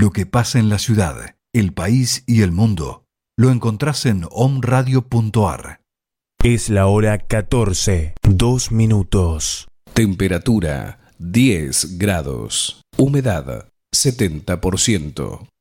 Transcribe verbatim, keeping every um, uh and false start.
Lo que pasa en la ciudad, el país y el mundo, lo encontrás en omradio punto ar. Es la hora catorce, dos minutos. Temperatura diez grados. Humedad setenta por ciento.